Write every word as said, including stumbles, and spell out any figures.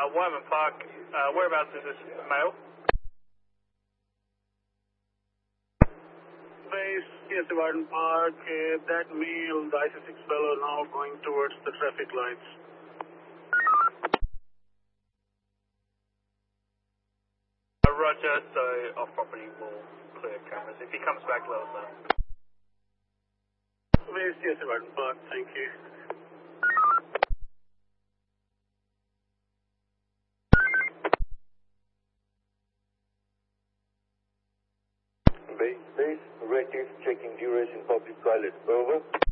Uh, Wyman Park, uh, whereabouts is this male? Base, yes, Warden Park, uh, that male, the I C six fellow now going towards the traffic lights. Uh, Roger, so off property will clear cameras. If he comes back, let us know. Base, yes, Warden Park, thank you. Base, base, reactive, checking duration, public toilet, over.